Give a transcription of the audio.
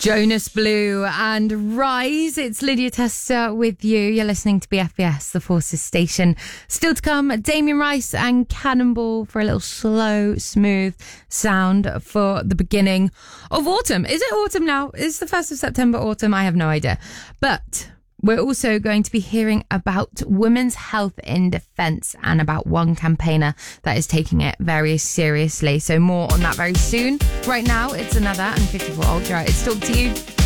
Jonas Blue and Rise. It's Lydia Tester with you. You're listening to BFBS, the Forces Station. Still to come, Damien Rice and Cannonball for a little slow, smooth sound for the beginning of autumn. Is it autumn now? Is the 1st of September autumn? I have no idea. But we're also going to be hearing about women's health in defence and about one campaigner that is taking it very seriously. So more on that very soon. Right now, it's Another and 54 Ultra. It's Talk to You.